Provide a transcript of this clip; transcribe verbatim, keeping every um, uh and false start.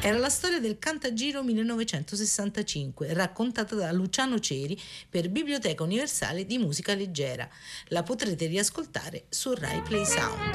Era la storia del Cantagiro millenovecentosessantacinque, raccontata da Luciano Ceri per Biblioteca Universale di Musica Leggera. La potrete riascoltare su Rai Play Sound.